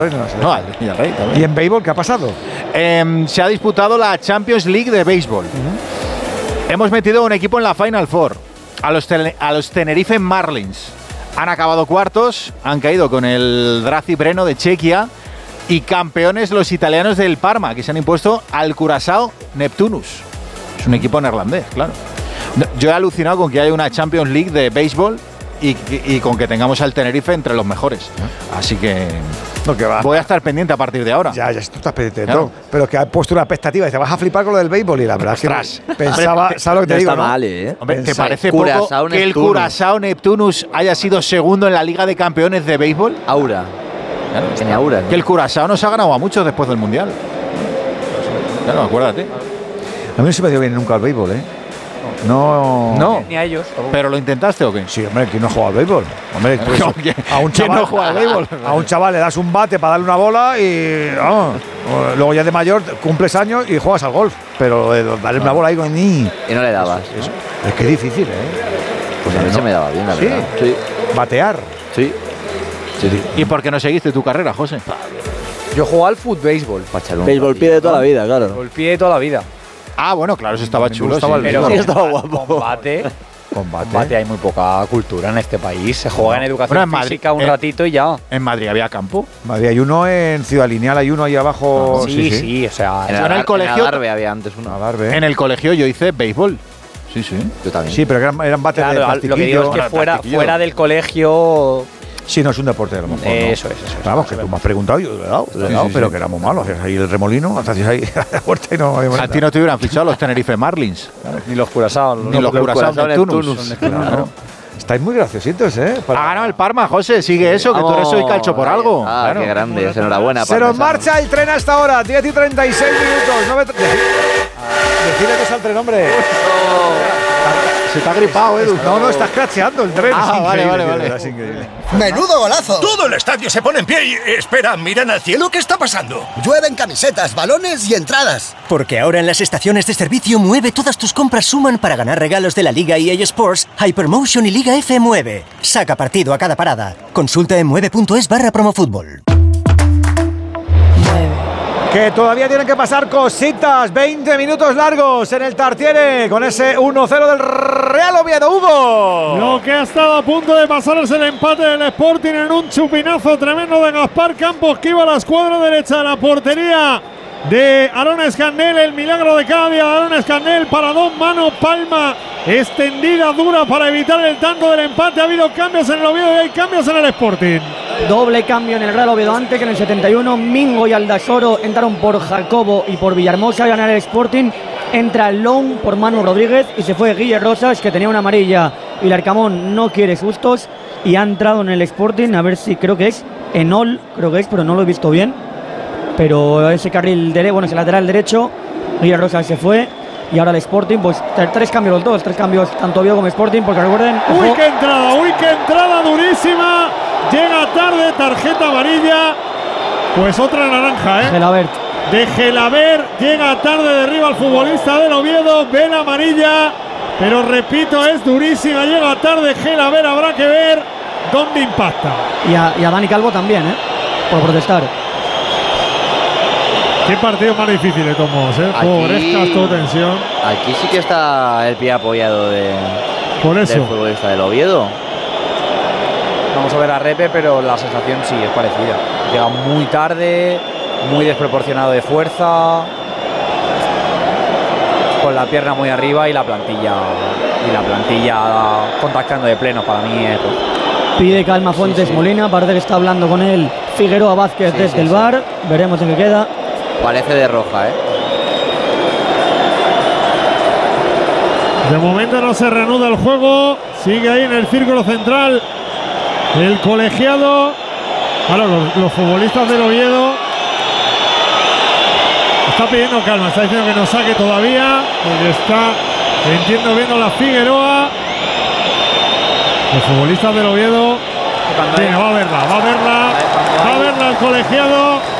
No, al Villarreal también. ¿Y en béisbol qué ha pasado? Se ha disputado la Champions League de béisbol. Hemos metido un equipo en la Final Four, a los Tenerife Marlins. Han acabado cuartos, han caído con el Drazi Brno de Chequia y campeones los italianos del Parma, que se han impuesto al Curaçao Neptunus. Es un equipo neerlandés, claro. Yo he alucinado con que haya una Champions League de béisbol y con que tengamos al Tenerife entre los mejores. Así que No, que va. voy a estar pendiente a partir de ahora. Ya, tú estás pendiente de Claro. todo. Pero que has puesto una expectativa y te vas a flipar con lo del béisbol y la verdad Ostras. es que pensaba, ¿sabes lo que te No digo? está ¿no? mal, ¿eh? Hombre, ¿te parece Curaçao poco que el Neptunus. Curaçao Neptunus haya sido segundo en la Liga de Campeones de béisbol? Aura. Claro, Tiene aura. ¿no? que el Curaçao nos ha ganado a muchos después del Mundial. Claro, acuérdate. A mí no se me dio bien nunca el béisbol, ¿eh? No. No. Ni a ellos. ¿Pero lo intentaste o qué? Sí, hombre, ¿quién no juega al béisbol? Hombre, tú eso, ¿Quién- a un quién chaval no juega al béisbol? A un chaval le das un bate para darle una bola y vamos, luego ya de mayor cumples años y juegas al golf, pero darle una bola ahí con ni Y no le dabas. es que es difícil, ¿eh? Pues a mí se me daba bien, la Sí. verdad. Sí. Batear. Sí. ¿Y por qué no seguiste tu carrera, José? Yo jugaba al fútbol. Béisbol pie de toda la vida, claro. Golpeé toda la vida. Ah, bueno, claro, eso estaba chulo. gustaba sí. el Pero Sí, estaba guapo. combate, Combate. hay muy poca cultura en este país. Se juega en educación Bueno, en Madrid, física un ratito y ya. En Madrid había campo. Madrid, hay uno en Ciudad Lineal, hay uno ahí abajo. Sí, o sea, Yo en el colegio- Adarve había antes uno. A Darbe. En el colegio yo hice béisbol. Sí, sí. Yo también. Sí, pero eran bates de claro, lo que digo es plastiquillo. que fuera, plastiquillo. fuera del colegio. Sí, no es un deporte a lo mejor. ¿no? Eso es. Vamos, que tú me has preguntado, yo le he dado, pero que éramos malos. Hacías ahí el remolino, hacías ahí la puerta y no habíamos A ti no te hubieran fichado los Tenerife Marlins. Ni los Curaçao. Ni los Curaçao Neptunus. Claro. Estáis muy graciositos, ¿eh? Ha ganado el Parma, José. Sigue eso, que tú eres hoy calcho por algo. Ah, Claro. qué grande. Enhorabuena. Se nos parmesano. marcha el tren hasta ahora, 10 y 36 minutos. Decide que salte el nombre. Se te ha gripado, Edu. No, estás cracheando el tren. Ah, Es vale, increíble, vale. Es increíble. ¡Menudo golazo! Todo el estadio se pone en pie y… Espera, miran al cielo, ¿qué está pasando? Llueven camisetas, balones y entradas. Porque ahora en las estaciones de servicio Mueve todas tus compras suman para ganar regalos de la Liga EA Sports, Hypermotion y Liga F Mueve. Saca partido a cada parada. Consulta en mueve.es/promofútbol. Que todavía tienen que pasar cositas. 20 minutos largos en el Tartiere con ese 1-0 del Real Oviedo. Hugo. Lo que ha estado a punto de pasar es el empate del Sporting en un chupinazo tremendo de Gaspar Campos, que iba a la escuadra derecha de la portería de Aaron Escandel. El milagro de cada día de Aaron Escandel para dos manos, palma extendida, dura para evitar el tanto del empate. Ha habido cambios en el Oviedo y hay cambios en el Sporting. Doble cambio en el Real Oviedo antes, que en el 71 Mingo y Aldasoro entraron por Jacobo y por Villahermosa. Ganar el Sporting. Entra Long por Manu Rodríguez y se fue Guille Rosas, que tenía una amarilla y el Arcamón no quiere sustos, y ha entrado en el Sporting, a ver si creo que es Enol, creo que es, pero no lo he visto bien. Pero ese carril derecho, ese lateral derecho, Guille Rosas se fue. Y ahora el Sporting, pues tres cambios los dos, tres cambios tanto Oviedo como Sporting, porque recuerden… Uy, qué entrada durísima. Llega tarde, tarjeta amarilla. Pues otra naranja, Gelabert. De Gelabert, llega tarde, derriba al futbolista del Oviedo, ve la amarilla, pero repito, es durísima, llega tarde Gelabert, habrá que ver dónde impacta. Y a Dani Calvo también, por protestar. Qué partido más difícil de Tomos, Pobrescas, toda tensión. Aquí sí que está el pie apoyado Por eso. del futbolista del Oviedo. Vamos a ver a Repe, pero la sensación sí es parecida. Llega muy tarde, muy desproporcionado de fuerza, con la pierna muy arriba y la plantilla contactando de pleno. Para mí es… Pide calma Fuentes Molina, parece que está hablando con él Figueroa Vázquez desde el VAR. Veremos en qué queda. Parece de roja, De momento no se reanuda el juego, sigue ahí en el círculo central el colegiado. Claro, los futbolistas del Oviedo está pidiendo calma, está diciendo que no saque todavía, porque está, entiendo, viendo la Figueroa. Los futbolistas del Oviedo, venga, va a verla el colegiado.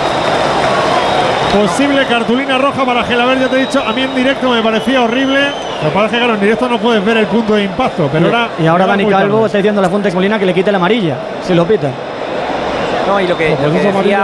Posible cartulina roja para Gelabert, ya te he dicho, a mí en directo me parecía horrible. Me parece que claro, en directo no puedes ver el punto de impacto, pero y ahora Dani Calvo está diciendo a la Fuentes Molina que le quite la amarilla, si lo pita. No, y lo que Pues eso decía